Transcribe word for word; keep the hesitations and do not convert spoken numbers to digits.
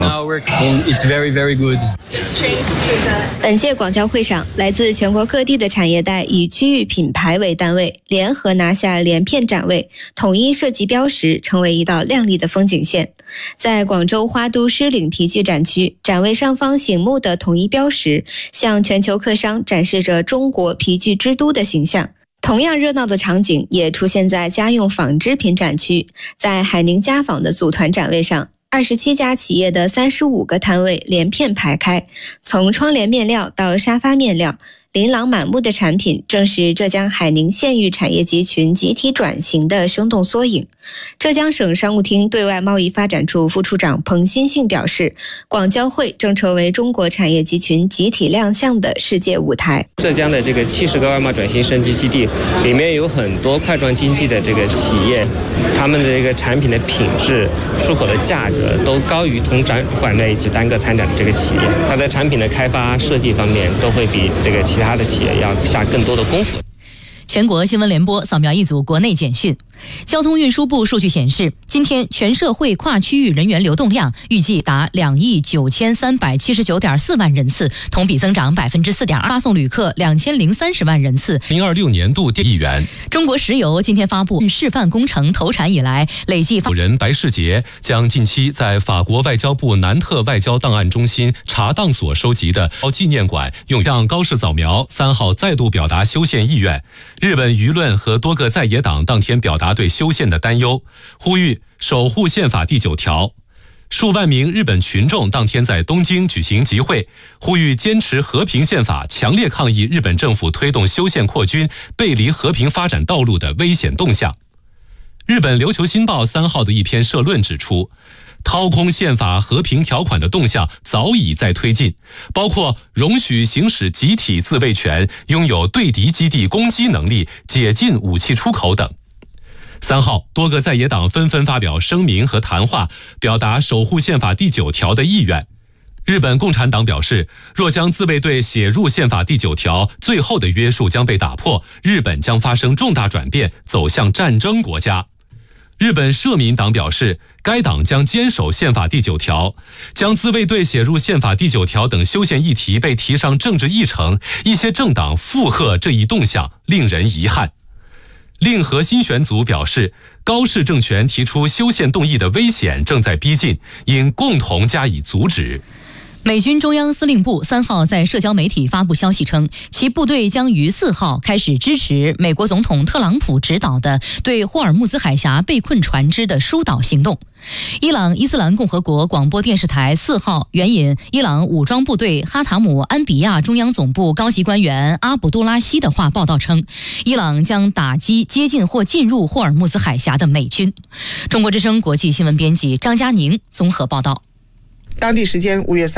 It's very, very good. 本届广交会上，来自全国各地的产业带以区域品牌为单位，联合拿下连片展位，统一设计标识，成为一道亮丽的风景线。在广州花都狮岭皮具展区，展位上方醒目的统一标识，向全球客商展示着中国皮具之都的形象。同样热闹的场景也出现在家用纺织品展区，在海宁家纺的组团展位上，二十七家企业的三十五个摊位连片排开，从窗帘面料到沙发面料，琳琅满目的产品正是浙江海宁县域产业集群集体转型的生动缩影。浙江省商务厅对外贸易发展处副处长彭新信表示，广交会正成为中国产业集群集体亮相的世界舞台。 浙江的这个七十个外贸转型升级基地里面有很多块状经济的这个企业，他们的这个产品的品质、出口的价格都高于同展馆内只单个参展的这个企业，它在产品的开发设计方面都会比这个其他的企业要下更多的功夫。 全国新闻联播扫描一组国内简讯。交通运输部数据显示，今天全社会跨区域人员流动量预计达两亿九千三百七十九点四万人次，同比增长百分之四点二，发送旅客两千零三十万人次。 零二六年度第一元。 中国石油今天发布示范工程投产以来累计发。 人白世杰将近期在法国外交部南特外交档案中心查档所收集的纪念馆用让高市扫描，三号再度表达修宪意愿。日本舆论和多个在野党当天表达对修宪的担忧，呼吁守护宪法第九条。数万名日本群众当天在东京举行集会，呼吁坚持和平宪法，强烈抗议日本政府推动修宪扩军、背离和平发展道路的危险动向。日本琉球新报三号的一篇社论指出，掏空宪法和平条款的动向早已在推进，包括容许行使集体自卫权、拥有对敌基地攻击能力、解禁武器出口等。三号，多个在野党纷纷发表声明和谈话，表达守护宪法第九条的意愿。日本共产党表示，若将自卫队写入宪法第九条，最后的约束将被打破，日本将发生重大转变，走向战争国家。日本社民党表示，该党将坚守宪法第九条，将自卫队写入宪法第九条等修宪议题被提上政治议程，一些政党附和这一动向，令人遗憾。令和新选组表示，高市政权提出修宪动议的危险正在逼近，应共同加以阻止。 美军中央司令部三号在社交媒体发布消息称，其部队将于四号开始支持美国总统特朗普指导的对霍尔木兹海峡被困船只的疏导行动。伊朗伊斯兰共和国广播电视台四号援引伊朗武装部队哈塔姆安比亚中央总部高级官员阿卜杜拉希的话报道称，伊朗将打击接近或进入霍尔木兹海峡的美军。中国之声国际新闻编辑张佳宁综合报道。 当地时间五月三